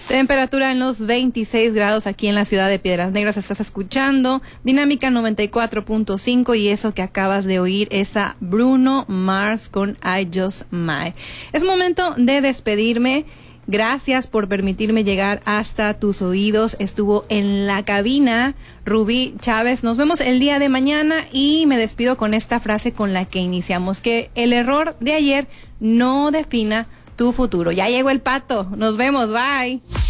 Temperatura en los 26 grados aquí en la ciudad de Piedras Negras. Estás escuchando Dinámica 94.5 y eso que acabas de oír es a Bruno Mars con I Just Might. Es momento de despedirme. Gracias por permitirme llegar hasta tus oídos. Estuvo en la cabina Rubí Chávez. Nos vemos el día de mañana y me despido con esta frase con la que iniciamos: que el error de ayer no defina tu futuro. Ya llegó el pato. Nos vemos. Bye.